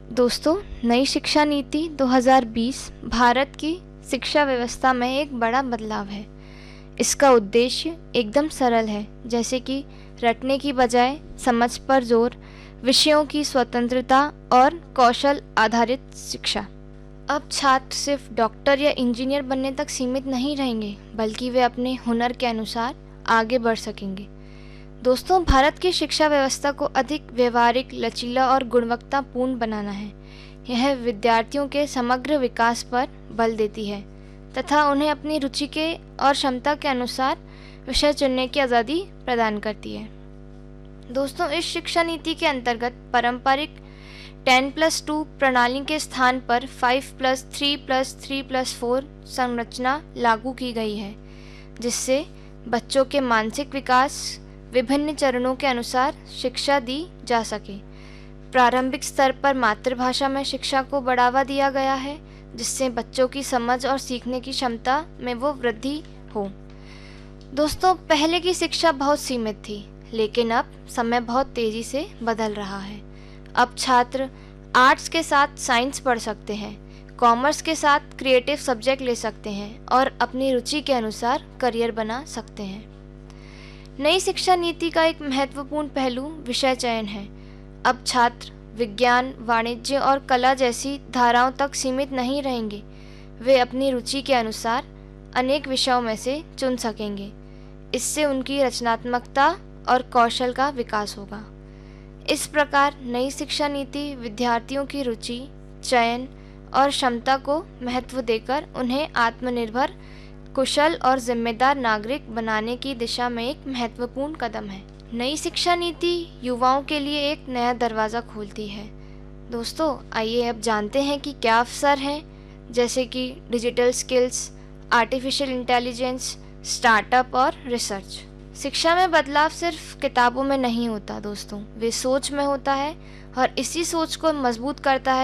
दोस्तों, नई शिक्षा नीति 2020 भारत की शिक्षा व्यवस्था में एक बड़ा बदलाव है। इसका उद्देश्य एकदम सरल है, जैसे कि रटने की बजाय समझ पर जोर, विषयों की स्वतंत्रता और कौशल आधारित शिक्षा। अब छात्र सिर्फ डॉक्टर या इंजीनियर बनने तक सीमित नहीं रहेंगे, बल्कि वे अपने हुनर के अनुसार आगे बढ़ सकेंगे। दोस्तों, भारत की शिक्षा व्यवस्था को अधिक व्यवहारिक, लचीला और गुणवत्तापूर्ण बनाना है। यह विद्यार्थियों के समग्र विकास पर बल देती है तथा उन्हें अपनी रुचि के और क्षमता के अनुसार विषय चुनने की आज़ादी प्रदान करती है। दोस्तों, इस शिक्षा नीति के अंतर्गत पारंपरिक 10+2 प्रणाली के स्थान पर 5+3+3+4 संरचना लागू की गई है, जिससे बच्चों के मानसिक विकास विभिन्न चरणों के अनुसार शिक्षा दी जा सके। प्रारंभिक स्तर पर मातृभाषा में शिक्षा को बढ़ावा दिया गया है, जिससे बच्चों की समझ और सीखने की क्षमता में वो वृद्धि हो। दोस्तों, पहले की शिक्षा बहुत सीमित थी, लेकिन अब समय बहुत तेज़ी से बदल रहा है। अब छात्र आर्ट्स के साथ साइंस पढ़ सकते हैं, कॉमर्स के साथ क्रिएटिव सब्जेक्ट ले सकते हैं और अपनी रुचि के अनुसार करियर बना सकते हैं। नई शिक्षा नीति का एक महत्वपूर्ण पहलू विषय चयन है। अब छात्र विज्ञान, वाणिज्य और कला जैसी धाराओं तक सीमित नहीं रहेंगे। वे अपनी रुचि के अनुसार अनेक विषयों में से चुन सकेंगे। इससे उनकी रचनात्मकता और कौशल का विकास होगा। इस प्रकार नई शिक्षा नीति विद्यार्थियों की रुचि, चयन और क्षमता को महत्व देकर उन्हें आत्मनिर्भर, कुशल और जिम्मेदार नागरिक बनाने की दिशा में एक महत्वपूर्ण कदम है। नई शिक्षा नीति युवाओं के लिए एक नया दरवाज़ा खोलती है। दोस्तों, आइए अब जानते हैं कि क्या अवसर हैं, जैसे कि digital skills, artificial intelligence, startup और रिसर्च। शिक्षा में बदलाव सिर्फ किताबों में नहीं होता दोस्तों, वे सोच में होता है और इसी सोच को मजबूत करता है